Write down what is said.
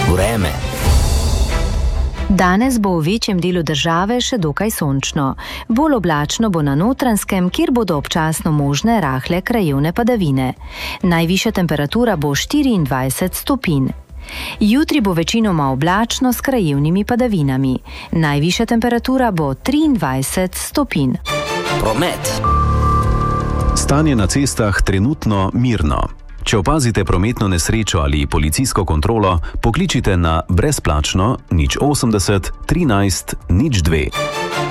Vreme. Danes bo v večjem delu države še dokaj sončno. Bolj oblačno bo na Notranjskem, kjer bodo občasno možne rahle krajevne padavine. Najvišja temperatura bo 24 stopinj. Jutri bo večinoma oblačno s krajevnimi padavinami. Najvišja temperatura bo 23 stopinj. Promet. Stanje na cestah trenutno mirno. Če opazite prometno nesrečo ali policijsko kontrolo, pokličite na brezplačno 080 13 02.